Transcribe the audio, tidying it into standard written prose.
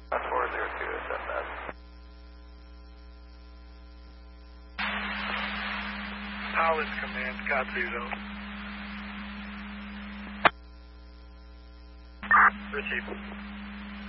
402, send that. Hollis Command, Scott 0. Receive.